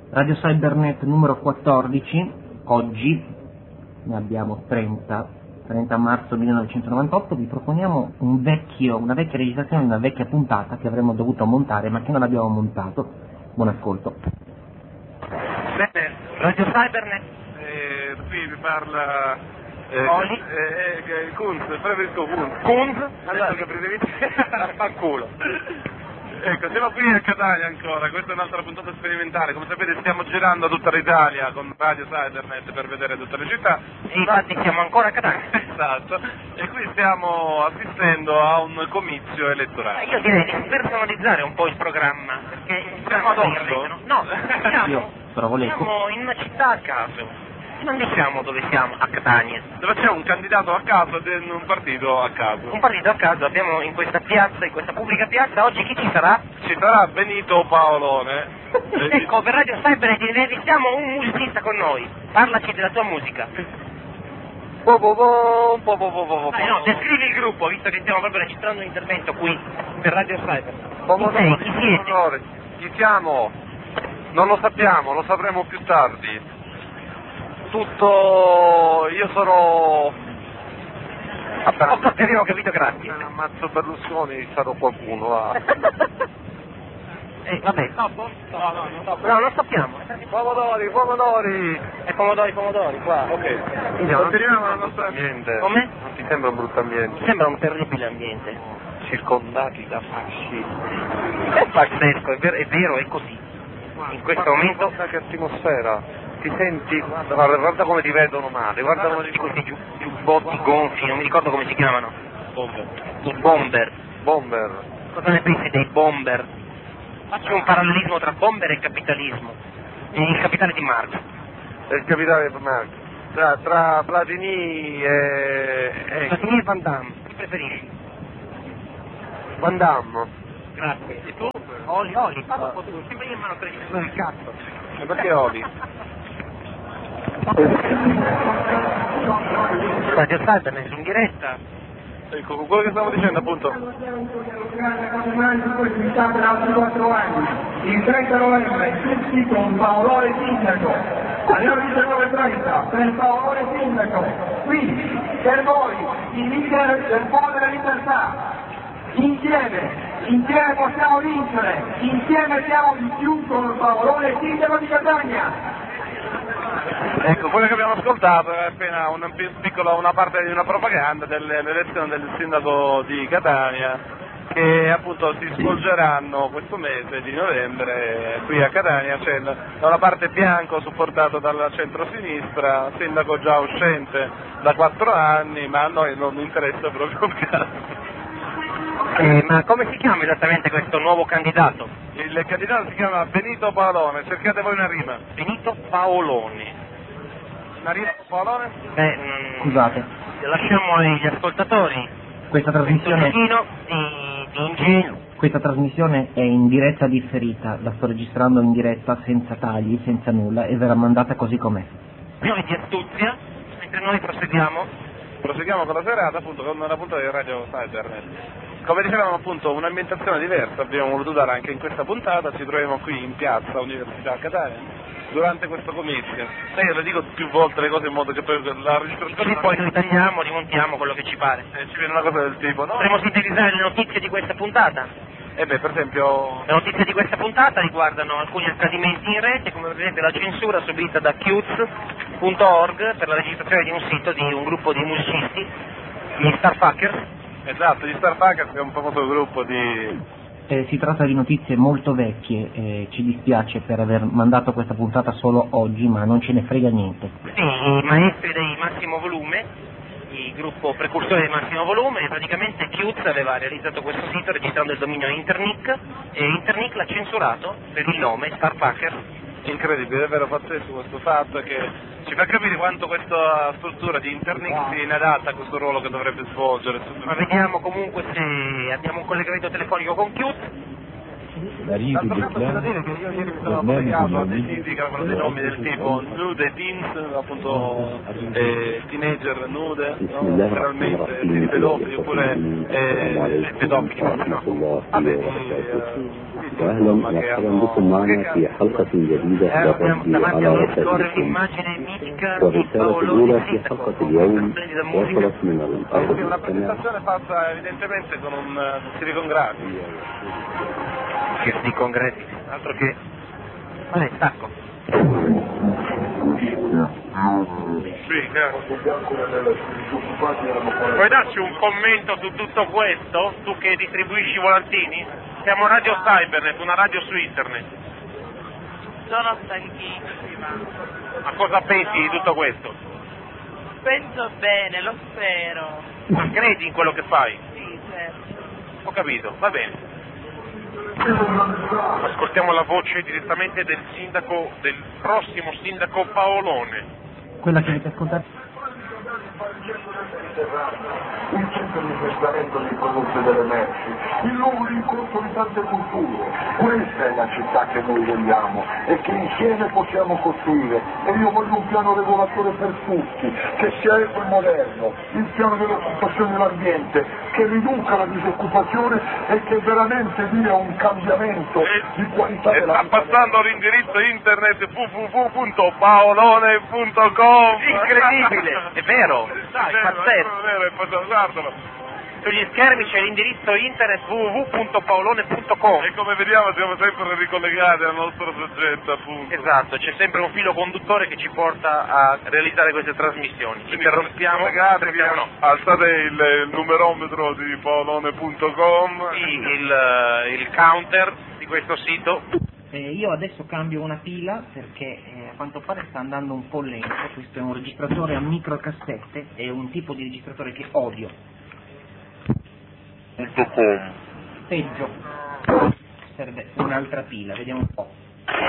Radio Cybernet numero 14, oggi ne abbiamo 30 marzo 1998, vi proponiamo una vecchia registrazione di una vecchia puntata che avremmo dovuto montare ma che non abbiamo montato. Buon ascolto. Bene, Radio Cybernet. Qui vi parla Oli? Kunz, Federico Kunz? Allora che preferite? Fanculo. Ecco, siamo qui a Catania ancora, questa è un'altra puntata sperimentale, come sapete stiamo girando tutta l'Italia con Radio Cybernet per vedere tutte le città. E infatti siamo ancora a Catania. Esatto, e qui stiamo assistendo a un comizio elettorale. Io direi di personalizzare un po' il programma, perché siamo ad Oslo? No, siamo in una città a caso. Non diciamo dove siamo, a Catania. Dove c'è un candidato a caso ed un partito a caso. Un partito a caso abbiamo in questa piazza, in questa pubblica piazza, oggi chi ci sarà? Ci sarà Benito Paolone. Ecco, per Radio Cybernet intervistiamo un musicista con noi. Parlaci della tua musica. No, descrivi il gruppo, visto che stiamo proprio registrando un intervento qui per Radio Cybernet. Chi siete? Chi siamo? Non lo sappiamo, lo sapremo più tardi. Io sono... Abbiamo capito, grazie. Ammazzo Berlusconi, sarò qualcuno là. Vabbè. No, non sappiamo. Pomodori! Pomodori, qua. Ok. Continuiamo il nostro ambiente. Come? Non ti sembra un brutto ambiente? Sembra un terribile ambiente. Circondati da fasci. È pazzesco, è vero, è così. In questo momento... Guarda che atmosfera. Ti senti? Guarda come ti vedono male, guarda come ti... questi giubbotti gonfi, non mi ricordo come si chiamano. Bomber. I bomber. Bomber. Cosa ne pensi dei bomber? Faccio un parallelismo tra bomber e capitalismo. Il capitale di Marx. Il capitale di Marx. Tra Platini e... Platini e Van Damme. Chi preferisci? Van Damme. Grazie. E tu? Oli. Parla un po' tu. Sempre io in mano per il cazzo. E perché Oli? Radio Cybernet in diretta. Ecco, quello che stavo dicendo appunto. Per altri 4 anni, il 30 novembre tutti con Paolone sindaco, alle ore 19:30 per Paolone sindaco, qui per voi il leader del popolo della libertà. Insieme possiamo vincere, insieme siamo di più con Paolone sindaco di Catania. Ecco, quello che abbiamo ascoltato è appena una parte di una propaganda dell'elezione del sindaco di Catania che appunto si svolgeranno questo mese di novembre qui a Catania. C'è da una parte Bianco supportato dalla centrosinistra, sindaco già uscente da 4 anni, ma a noi non interessa proprio un cazzo. Ma come si chiama esattamente questo nuovo candidato? Il candidato si chiama Benito Paolone, cercate voi una rima. Benito Paolone. Una rima Paolone? Scusate. Lasciamo agli ascoltatori questa trasmissione di ingegno. Questa trasmissione è in diretta differita, la sto registrando in diretta senza tagli, senza nulla e verrà mandata così com'è. Noi di astuzia, mentre noi Proseguiamo con la serata appunto con una puntata di Radio Cybernet. Come dicevamo appunto un'ambientazione diversa abbiamo voluto dare anche in questa puntata, ci troviamo qui in piazza Università a Catania durante questo comizio. Io le dico più volte le cose in modo che poi la registrazione... E poi noi tagliamo, rimontiamo quello che ci pare. Ci viene una cosa del tipo, no? Potremmo sintetizzare le notizie di questa puntata. Per esempio... Le notizie di questa puntata riguardano alcuni accadimenti in rete, come per esempio la censura subita da Qz.org per la registrazione di un sito di un gruppo di musicisti, gli Starfuckers. Esatto, gli Starfuckers è un famoso gruppo di... Si tratta di notizie molto vecchie, ci dispiace per aver mandato questa puntata solo oggi, ma non ce ne frega niente. Sì, i maestri dei Massimo Volume, il gruppo precursore del Massimo Volume, praticamente Qz aveva realizzato questo sito registrando il dominio Internic e Internic l'ha censurato per il nome Starfuckers. Incredibile, è vero, pazzesco questo fatto che ci fa capire quanto questa struttura di Internic sia inadatta a questo ruolo che dovrebbe svolgere. Ma vediamo comunque se abbiamo un collegamento telefonico con Qz. D'altro canto c'è da dire che io ieri mi sono applicato a dei siti che avevano dei nomi del tipo nude teens, appunto teenager nude, no? Letteralmente pedofili oppure pedofili, no? واهلا ومرحبا بكم معنا في حلقة جديدة للرد على رسائلكم. والرسالة الأولى في حلقة اليوم وصلت من الأرض una presentazione fatta evidentemente con un stile congrati. Che di congressi, altro che... Vabbè, stacco. Sì, puoi darci un commento su tutto questo? Tu che distribuisci volantini? Siamo Radio Cybernet, una radio su internet. Sono stanchissima. Ma cosa pensi di tutto questo? Penso bene, lo spero. Ma credi in quello che fai? Sì, certo. Ho capito, va bene. Ascoltiamo la voce direttamente del sindaco, del prossimo sindaco Paolone. Quella che avete ascoltato? Il centro di investimento dei prodotti delle merci, il luogo di incontro di tante culture. Questa è la città che noi vogliamo e che insieme possiamo costruire. E io voglio un piano regolatore per tutti, che sia equo e moderno, il piano dell'occupazione dell'ambiente, che riduca la disoccupazione e che veramente dia un cambiamento di qualità della vita. Sta passando l'indirizzo internet www.paolone.com. Incredibile, è vero, dai, pazzesco. Guardalo. Sugli schermi c'è l'indirizzo internet www.paolone.com. E come vediamo siamo sempre ricollegati al nostro progetto, appunto. Esatto, c'è sempre un filo conduttore che ci porta a realizzare queste trasmissioni. Interrompiamo, no. Alzate il numerometro di paolone.com. Sì, il counter di questo sito. Io adesso cambio una pila perché a quanto pare sta andando un po' lento. Questo è un registratore a microcassette, è un tipo di registratore che odio. Peggio. Serve un'altra pila, vediamo un po'.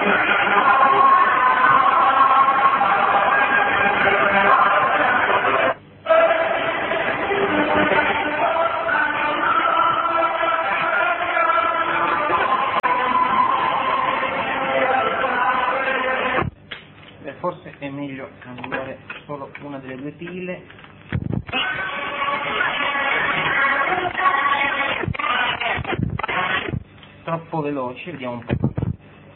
Forse è meglio cambiare solo una delle due pile. Troppo veloci, vediamo un po'.